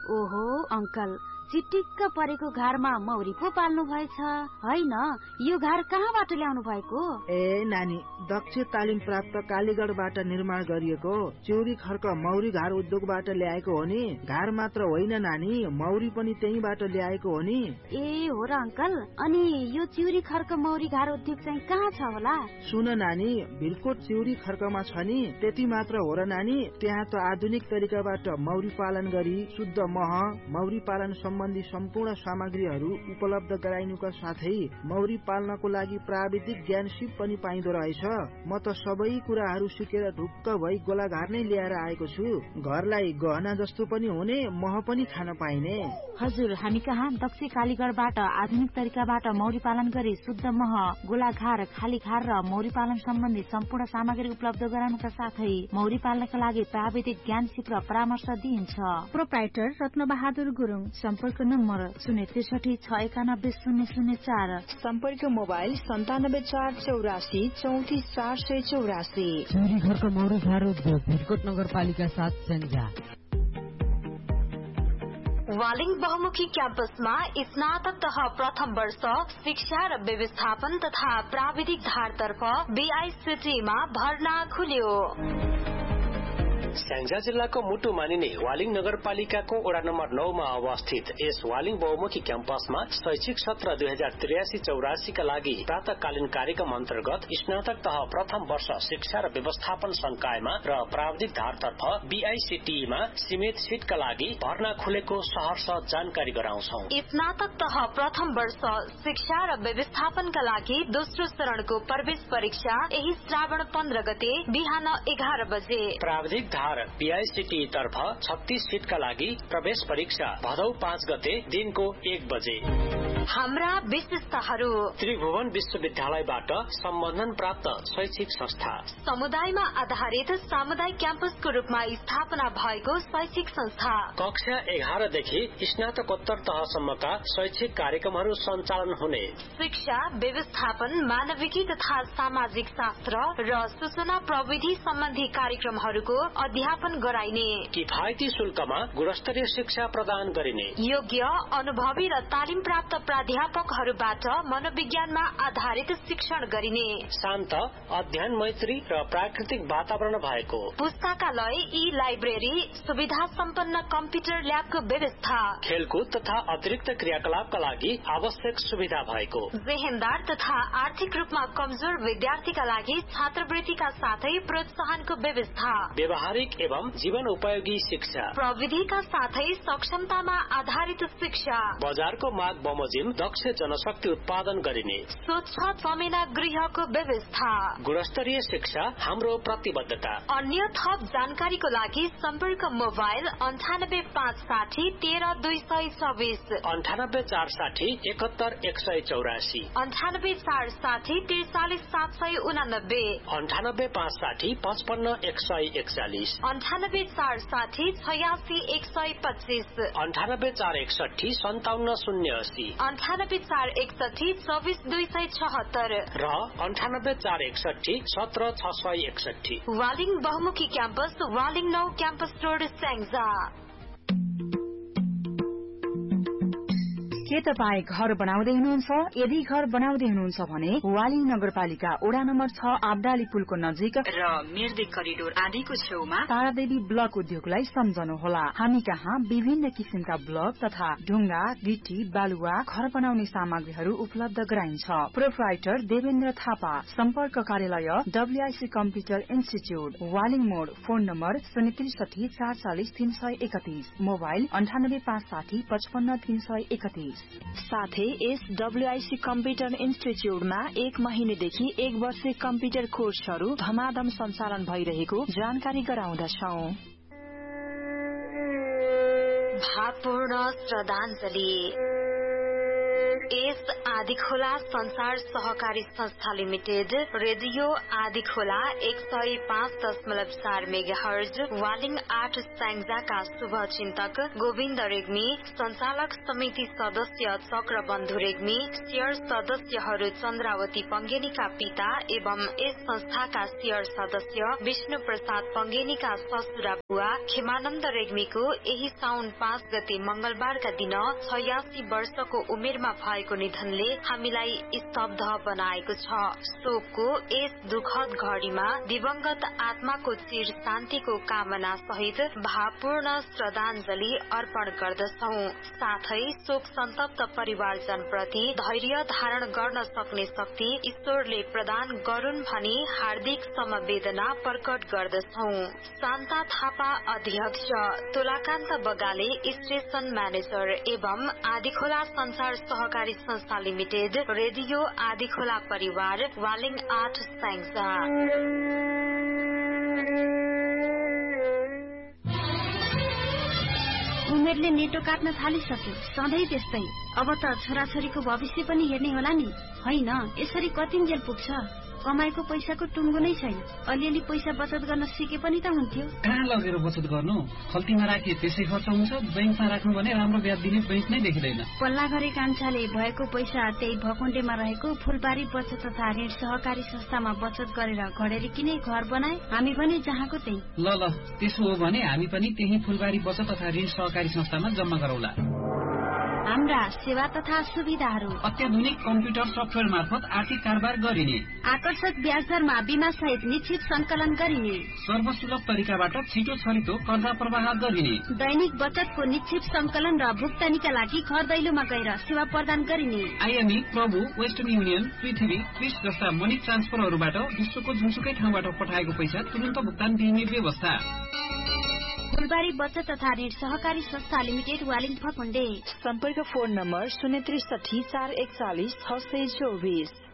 ओहो अंकल, चिटिक्क परेको घारमा मौरी पो पाल्नु भएछ हैन? यो घार कहाँबाट ल्याउनु भएको? ए नानी, दक्ष तालिम प्राप्त कालीगढबाट निर्माण गरिएको चिउरी खर्क मौरी घार उद्योगबाट ल्याएको हो नि। घार मात्र होइन नानी, मौरी पनि त्यहीबाट ल्याएको हो नि। ए हो र अंकल, अनि यो चिउरी खर्क मौरी घार उद्योग चाहिँ कहाँ छ होला? सुन नानी, भिलकोट चिउरी खर्कमा छ नि। त्यति मात्र हो र नानी, त्यहाँ त आधुनिक तरिकाबाट मौरी पालन गरी शुद्ध मह, मौरी पालन सम्बन्धी सम्पूर्ण सामग्रीहरू उपलब्ध गराइनुका साथै मौरी पाल्नको लागि प्राविधिक ज्ञान सिप पनि पाइँदो रहेछ। म त सबै कुराहरू सिकेर ढुक्क भई गोलाघार नै लिएर आएको छु। घरलाई गहना जस्तो पनि हुने, मह पनि खान पाइने। हजुर, हामी कहाँ दक्ष कालीगढबाट आधुनिक तरिकाबाट मौरी पालन गरी शुद्ध मह, गोलाघार, खाली खार र मौरी पालन सम्बन्धी सम्पूर्ण सामग्री उपलब्ध गराउनका साथै मौरी पाल्नका लागि प्राविधिक ज्ञान सिप र परामर्श दिइन्छ। प्रोप्राइटर रत्नबहादुर गुरुङ। सम्पर्क नम्बर 063 सम्पर्क मोबाइल 9748 34 484। चिउरी घरको मौरी घार उद्योग, भिलकोट नगरपालिका 7 स्याङ्जा। वालिङ बहुमुखी क्याम्पसमा स्नातक तह प्रथम वर्ष शिक्षा र व्यवस्थापन तथा प्राविधिक धारतर्फ BICT-मा भर्ना खुल्यो। स्याङ्जा जिल्लाको मुटु मानिने वालिङ नगरपालिकाको वडा नम्बर 9 मा अवस्थित यस वालिङ बहुमुखी क्याम्पसमा शैक्षिक सत्र 2083-84 का लागि प्रातकालीन कार्यक्रम अन्तर्गत स्नातक तह प्रथम वर्ष शिक्षा र व्यवस्थापन संकायमा र प्राविधिक धारतर्फ BICT-मा सीमित सीटका लागि भर्ना खुलेको सहर्ष जानकारी गराउँछौ। स्नातक तह प्रथम वर्ष शिक्षा र व्यवस्थापनका लागि दोस्रो चरणको प्रवेश परीक्षा यही श्रावण 15 गते बिहान 11 बजे। प्राविधिक BICT तर्फ 36 सीटका लागि प्रवेश परीक्षा भदौ 5 गते दिनको 1 बजे। हाम्रा विशेषताहरू: त्रिभुवन विश्वविद्यालयबाट सम्बन्धन प्राप्त शैक्षिक संस्था, समुदायमा आधारित सामुदायिक क्याम्पसको रूपमा स्थापना भएको शैक्षिक संस्था, कक्षा 11 देखि स्नातकोत्तर तहसम्मका शैक्षिक कार्यक्रमहरू सञ्चालन हुने, शिक्षा, व्यवस्थापन, मानविकी तथा सामाजिक शास्त्र र सूचना प्रविधि सम्बन्धी कार्यक्रमहरूको अध्यापन गराइने, किफायती शुल्कमा गुणस्तरीय शिक्षा प्रदान गरिने, योग्य, अनुभवी र तालिम प्राप्त प्राध्यापकहरूबाट मनोविज्ञानमा आधारित शिक्षण गरिने, शान्त, अध्ययन मैत्री र प्राकृतिक वातावरण भएको पुस्तकालय, लाइब्रेरी, सुविधा सम्पन्न कम्प्युटर ल्याबको व्यवस्था, खेलकुद तथा अतिरिक्त क्रियाकलापका लागि आवश्यक सुविधा भएको, जेहेन्दार तथा आर्थिक रूपमा कमजोर विद्यार्थीका लागि छात्रवृत्तिका साथै प्रोत्साहनको व्यवस्था, व्यवहारिक एवं जीवन उपयोगी शिक्षा, प्रविधिका साथै सक्षमतामा आधारित शिक्षा, बजारको माग बमोजिम दक्ष जनशक्ति उत्पादन गरिने, स्वच्छ समेना गृहको व्यवस्था, गुणस्तरीय शिक्षा हाम्रो प्रतिबद्धता। अन्य थप जानकारीको लागि सम्पर्क मोबाइल 9856 13224, 98460 71184, 98460 43789, 98560 55141, 98460 86125, 98461 57080, 98461 24276 र 98461 17661। वालिङ बहुमुखी campus, Waling 9 campus road, Syangja. के तपाई घर बनाउँदै हुनुहुन्छ? यदि घर बनाउँदै हुनुहुन्छ भने वालिङ नगरपालिका वडा नम्बर 6 आब्दाली पुलको नजिक र मिर्दी करिडोर आदिको छेउमा तारादेवी ब्लक उद्योगलाई सम्झनुहोला। हामी कहाँ विभिन्न किसिमका ब्लक तथा ढुङ्गा, गिटी, बालुवा, घर बनाउने सामग्रीहरू उपलब्ध गराइन्छ। प्रोप्राइटर देवेन्द्र थापा। सम्पर्क कार्यालय WIC कम्प्युटर इन्स्टिच्युट, वालिङ मोड। Phone number 063 440 331, mobile 9856 55 331। साथै यस WIC कम्प्युटर इन्स्टिच्युटमा 1 महिनेदेखि 1 वर्षे कम्प्युटर कोर्सहरू धमाधम सञ्चालन भइरहेको जानकारी गराउँदछौं। भावपूर्ण श्रद्धाञ्जली। एस आदिखोला संसार सहकारी संस्था limited, radio Adhikhola 105.4 megahertz, Waling 8 स्याङ्जाका शुभचिन्तक Govind Regmi, संचालक समिति सदस्य चक्रबन्धु रेग्मी, शेयर सदस्यहरू चन्द्रावती पंगेनीका पिता एवं यस संस्थाका शेयर सदस्य विष्णु प्रसाद पंगेनीका ससुरा बुवा खेमानन्द रेग्मीको यही साउन 5 गते मंगलबारका दिन 86 वर्षको उमेरमा भएको निधनले हामीलाई स्तब्ध बनाएको छ। शोकको यस दुखद घडीमा दिवंगत आत्माको चिर शान्तिको कामना सहित भावपूर्ण श्रद्धाञ्जली अर्पण गर्दछौं। साथै शोक सन्तप्त परिवारजन प्रति धैर्य धारण गर्न सक्ने शक्ति ईश्वरले प्रदान गरून् भनी हार्दिक समवेदना प्रकट गर्दछौं। शान्ता थापा अध्यक्ष, तुलाकान्त बगाले स्टेशन म्यानेजर एवं आदिखोला संसार सहकारी संस्था लिमिटेड, रेडियो आदिखोला परिवार, वालिङ 8 स्याङ्जा। उमेरले नेटो काट्न थालिसक्यो, सधैँ त्यस्तै। अब त छोराछोरीको भविष्य पनि हेर्ने होला नि, होइन? यसरी कतिन्जेल पुग्छ? कमाएको पैसाको टुङ्गो नै छैन। अलिअलि पैसा बचत गर्न सिके पनि त हुन्थ्यो। कहाँ लगेर बचत गर्नु? खल्तीमा राखे त्यसै खर्च हुन्छ, बैंकमा राख्नु भने राम्रो ब्याज दिने बैंक नै देखिँदैन। पल्ला गरे कान्छाले भएको पैसा त्यही भकुण्डेमा रहेको फुलबारी बचत तथा ऋण सहकारी संस्थामा बचत गरेर घडेरी किने घर बनाए। हामी पनि जहाँको त्यही। ल त्यसो हो भने हामी पनि त्यही फुलबारी बचत तथा ऋण सहकारी संस्थामा जम्मा गरौला। हाम्रा सेवा तथा सुविधाहरू: अत्याधुनिक कम्प्युटर सफ्टवेयर मार्फत आर्थिक कारोबार गरिने, आकर्षक ब्याज दरमा बीमा सहित निश्चित संकलन गरिने, सर्वसुलभ तरिकाबाट छिटो छरितो कर्जा प्रवाह गरिने, दैनिक बचतको निश्चित संकलन र भुक्तानीका लागि घर दैलोमा गएर सेवा प्रदान गरिने, आइएमई, प्रभु, वेस्टर्न युनियन, पृथ्वी, क्रिस जस्ता मनी ट्रान्सफरहरूबाट विश्वको जुनसुकै ठाउँबाट पठाएको पैसा तुरन्त भुक्तान दिने व्यवस्था। फुलबारी बचत तथा ऋण सहकारी संस्था लिमिटेड, वालिङ फकुण्डे। सम्पर्क फोन नम्बर 063 441 624।